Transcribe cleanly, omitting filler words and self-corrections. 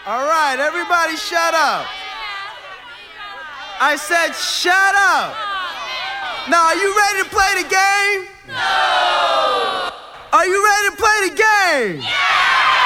All right, everybody shut up. I said shut up. Now, are you ready to play the game? No.